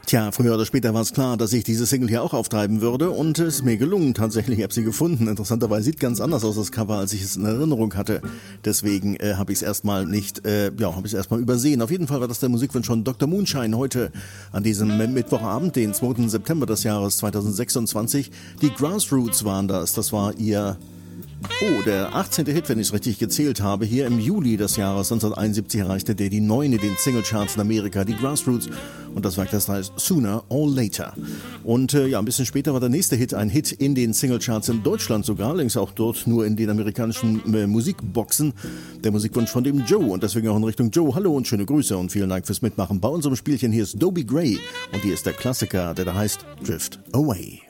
Tja, früher oder später war es klar, dass ich diese Single hier auch auftreiben würde und es ist mir gelungen. Tatsächlich, ich habe sie gefunden. Interessanterweise sieht ganz anders aus das Cover, als ich es in Erinnerung hatte. Deswegen habe ich es erstmal übersehen. Auf jeden Fall war das der Musikwunsch von Dr. Moonshine heute an diesem Mittwochabend, den 2. September des Jahres 2026. Die Grassroots waren das. Das war ihr... der 18. Hit, wenn ich es richtig gezählt habe. Hier im Juli des Jahres 1971 erreichte der die 9 in den Singlecharts in Amerika, die Grassroots. Und das Werk, das heißt Sooner or Later. Und ein bisschen später war der nächste Hit ein Hit in den Singlecharts in Deutschland sogar, allerdings auch dort nur in den amerikanischen Musikboxen. Der Musikwunsch von dem Joe und deswegen auch in Richtung Joe. Hallo und schöne Grüße und vielen Dank fürs Mitmachen bei unserem Spielchen. Hier ist Dobie Gray und hier ist der Klassiker, der da heißt Drift Away.